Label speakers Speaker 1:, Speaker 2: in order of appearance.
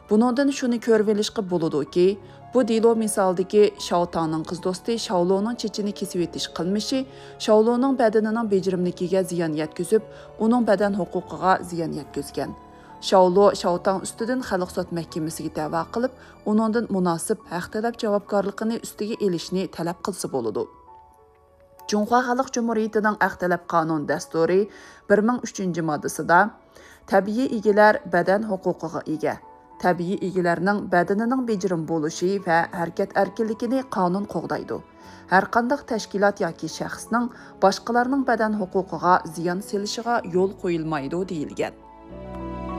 Speaker 1: Buningdan shuni ko'rib olishga bo'ladi-ki, bu delo misolidagi Shaotaning qiz do'sti Shaoloning chechini kesib etish qilmishi Shaoloning badanining bejirimligiga ziyon yetkazib, uning badan huquqiga ziyon yetkazgan. Shaolo Shaotang ustidan xalq sud mahkamasiga da'vo qilib, uningdan munosib haq talab javobgarligini ustiga elishni talab qilsa bo'ladi. Cunhua Xalq Cumhuriyetining haq talab qonun dasturi 1003-moddasida tabiiy egilar badan huquqiga ega. Tabiiy egilarning badanining bejirim bo'lishi va harakat erkinligini qonun qo'g'daydi. Har qanday tashkilot yoki shaxsning boshqalarning badan huquqiga ziyon selishiga yo'l qo'yilmaydi deyilgan.